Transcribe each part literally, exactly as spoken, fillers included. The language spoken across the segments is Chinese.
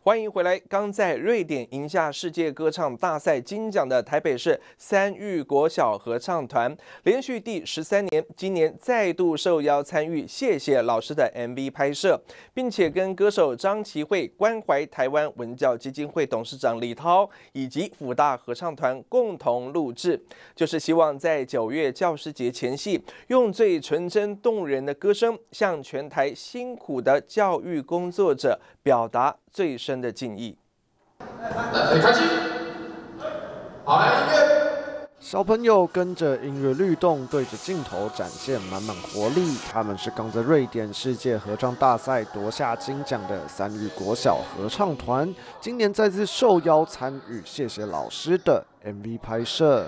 欢迎回来！刚在瑞典赢下世界歌唱大赛金奖的台北市三育国小合唱团，连续第十三年，今年再度受邀参与《谢谢老师》的 M V 拍摄，并且跟歌手张琪慧、关怀台湾文教基金会董事长李涛以及辅大合唱团共同录制，就是希望在九月教师节前夕，用最纯真动人的歌声，向全台辛苦的教育工作者表达最深的敬意。 来，开机。好，来音乐。 小朋友跟着音乐律动，对着镜头展现满满活力。他们是刚在瑞典世界合唱大赛夺下金奖的三育国小合唱团，今年再次受邀参与《谢谢老师》的 M V 拍摄。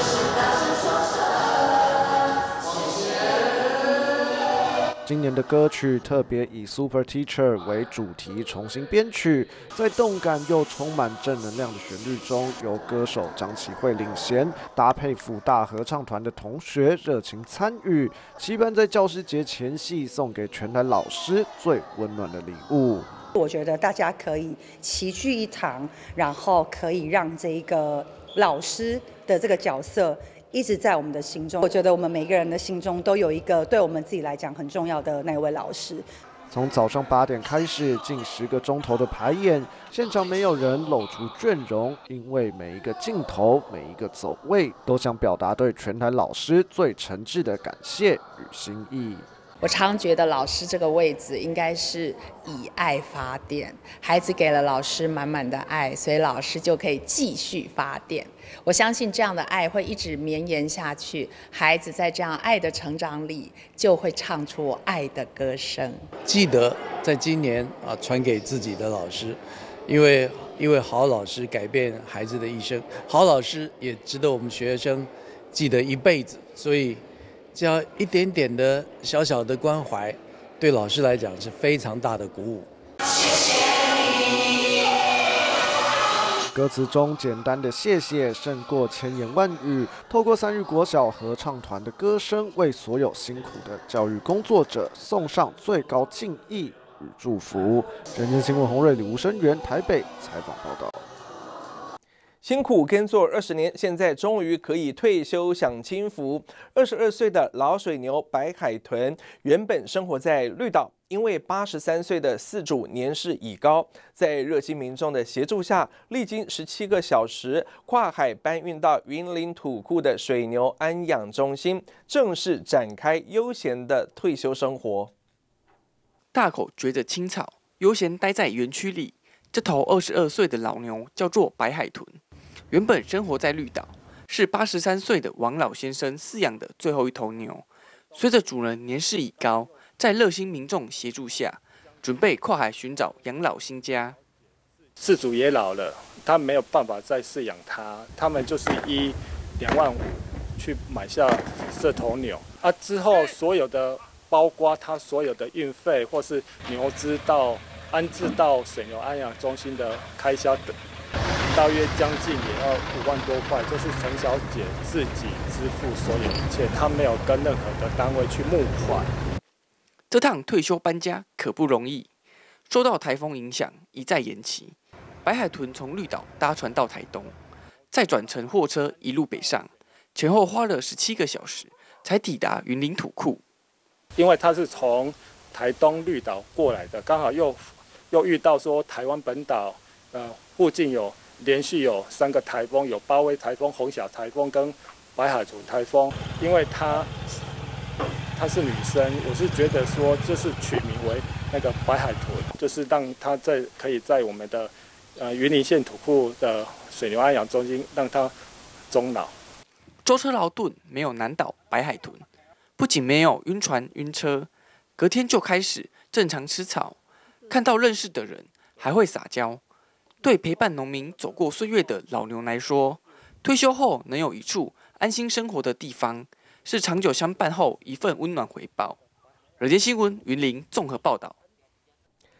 今年的歌曲特别以 Super Teacher 为主题重新编曲，在动感又充满正能量的旋律中，由歌手张琪慧领衔，搭配辅大合唱团的同学热情参与，期盼在教师节前夕送给全台老师最温暖的礼物。 我觉得大家可以齐聚一堂，然后可以让这个老师的这个角色一直在我们的心中。我觉得我们每个人的心中都有一个对我们自己来讲很重要的那位老师。 从早上八点开始，近十个钟头的排演，现场没有人露出倦容，因为每一个镜头、每一个走位，都想表达对全台老师最诚挚的感谢与心意。 我常觉得老师这个位置应该是以爱发电，孩子给了老师满满的爱，所以老师就可以继续发电。我相信这样的爱会一直绵延下去，孩子在这样爱的成长里，就会唱出爱的歌声。 记得在今年啊，传给自己的老师，因为因为好老师改变孩子的一生，好老师也值得我们学生记得一辈子，所以。这样一点点的小小的关怀，对老师来讲是非常大的鼓舞。 谢谢你。歌词中简单的谢谢胜过千言万语，透过三育国小合唱团的歌声，为所有辛苦的教育工作者送上最高敬意与祝福。人间新闻洪瑞、李吴声源台北采访报道。 辛苦耕作二十年，现在终于可以退休享清福。二十二岁的老水牛白海豚，原本生活在绿岛，因为八十三岁的饲主年事已高，在热心民众的协助下，历经十七个小时跨海搬运到云林土库的水牛安养中心，正式展开悠闲的退休生活。 大口嚼着青草，悠闲待在园区里。这头二十二岁的老牛叫做白海豚。原本生活在绿岛，是八十三岁的王老先生饲养的最后一头牛。随着主人年事已高，在热心民众协助下，准备跨海寻找养老新家。 饲主也老了，他没有办法再饲养它，他们就是以两万五去买下这头牛啊。之后所有的包括他所有的运费或是牛只到安置到水牛安养中心的开销等。大约将近也要五万多块，就是陈小姐自己支付所有一切，她没有跟任何的单位去募款。 这趟退休搬家可不容易，受到台风影响，一再延期。白海豚从绿岛搭船到台东，再转乘货车一路北上，前后花了十七个小时才抵达云林土库。 因为他是从台东绿岛过来的，刚好又又遇到说台湾本岛呃附近有。连续有三个台风，有八威台风、红小台风跟白海豚台风。因为她她是女生，我是觉得说就是取名为那个白海豚，就是让她在可以在我们的呃云林县土库的水牛安养中心让她终老。 舟车劳顿没有难倒白海豚，不仅没有晕船晕车，隔天就开始正常吃草，看到认识的人还会撒娇。对陪伴农民走过岁月的老牛来说，退休后能有一处安心生活的地方，是长久相伴后一份温暖回报。人间新闻云林综合报道。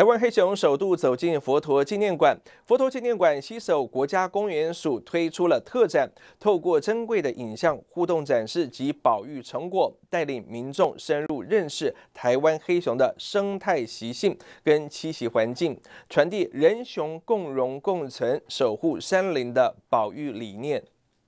台湾黑熊首度走进佛陀纪念馆，佛陀纪念馆携手国家公园署推出了特展，透过珍贵的影像互动展示及保育成果，带领民众深入认识台湾黑熊的生态习性跟栖息环境，传递人熊共荣共存、守护山林的保育理念。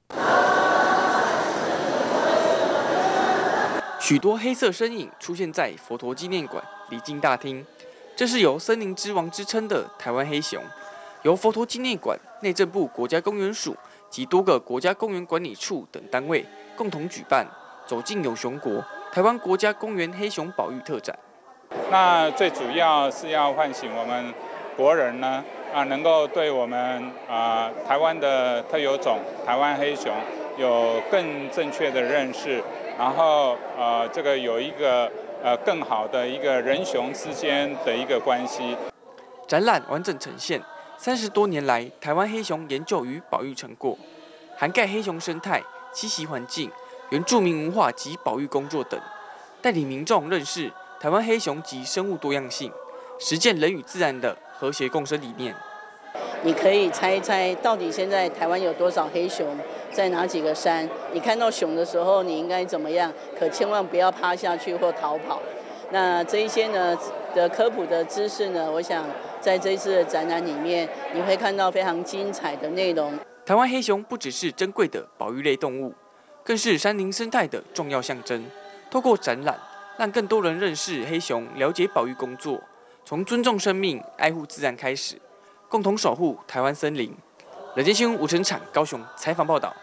许多黑色身影出现在佛陀纪念馆礼敬大厅。这是由森林之王之称的台湾黑熊，由佛陀纪念馆、内政部国家公园署及多个国家公园管理处等单位共同举办“走进有熊国”台湾国家公园黑熊保育特展。 那最主要是要唤醒我们国人呢，啊，能够对我们啊台湾的特有种台湾黑熊有更正确的认识，然后呃，这个有一个。呃，更好的一个人熊之间的一个关系。 展览完整呈现三十多年来台湾黑熊研究与保育成果，涵盖黑熊生态、栖息环境、原住民文化及保育工作等，带领民众认识台湾黑熊及生物多样性，实践人与自然的和谐共生理念。 你可以猜一猜，到底现在台湾有多少黑熊，在哪几个山？你看到熊的时候，你应该怎么样？可千万不要趴下去或逃跑。那这一些呢的科普的知识呢，我想在这一次的展览里面，你会看到非常精彩的内容。 台湾黑熊不只是珍贵的保育类动物，更是山林生态的重要象征。透过展览，让更多人认识黑熊，了解保育工作，从尊重生命、爱护自然开始。共同守护台湾森林。人间新闻吴成场高雄采访报道。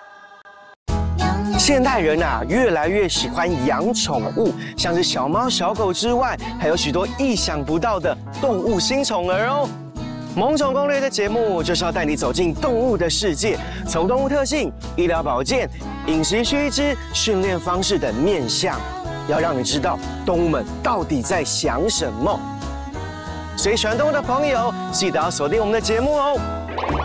现代人啊，越来越喜欢养宠物，像是小猫、小狗之外，还有许多意想不到的动物新宠儿哦。萌宠攻略的节目就是要带你走进动物的世界，从动物特性、医疗保健、饮食须知、训练方式等面向，要让你知道动物们到底在想什么。所以喜欢动物的朋友，记得要锁定我们的节目哦。